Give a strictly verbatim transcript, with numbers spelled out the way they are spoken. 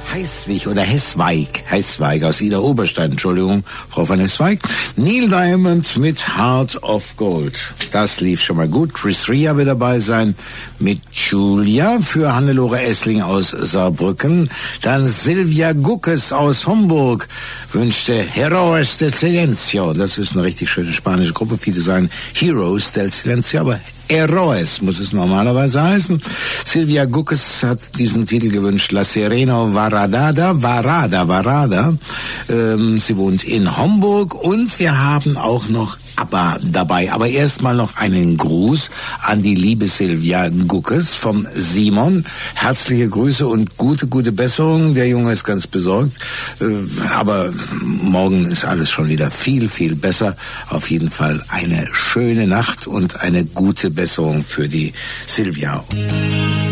Heiswig oder Hessweig, Hessweig aus Ida Oberstein, Entschuldigung, Frau von Hessweig. Neil Diamond mit Heart of Gold. Das lief schon mal gut. Chris Rea wird dabei sein mit Julia für Hannelore Essling aus Saarbrücken. Dann Silvia Guckes aus Homburg wünschte Heroes del Silencio. Das ist eine richtig schöne spanische Gruppe. Viele sagen Heroes del Silencio, aber Heroes muss es normalerweise heißen. Silvia Guckes hat diesen Titel gewünscht, La Serena Varada, Varada, Varada. Ähm, sie wohnt in Homburg und wir haben auch noch ABBA dabei. Aber erstmal noch einen Gruß an die liebe Silvia Guckes vom Simon. Herzliche Grüße und gute, gute Besserung. Der Junge ist ganz besorgt. Äh, aber morgen ist alles schon wieder viel, viel besser. Auf jeden Fall eine schöne Nacht und eine gute Besserung für die Silvia.